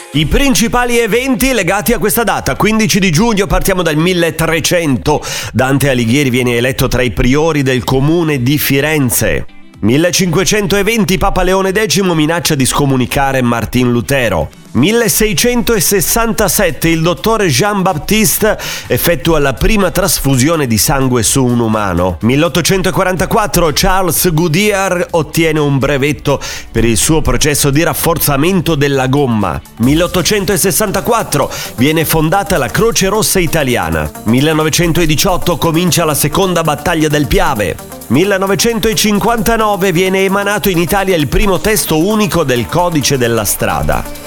I principali eventi legati a questa data, 15 di giugno, partiamo dal 1300. Dante Alighieri viene eletto tra i priori del comune di Firenze. 1520 Papa Leone X minaccia di scomunicare Martin Lutero. 1667 il dottore Jean-Baptiste effettua la prima trasfusione di sangue su un umano. 1844 Charles Goodyear ottiene un brevetto per il suo processo di rafforzamento della gomma. 1864 viene fondata la Croce Rossa Italiana. 1918 comincia la seconda battaglia del Piave. 1959 viene emanato in Italia il primo testo unico del codice della strada.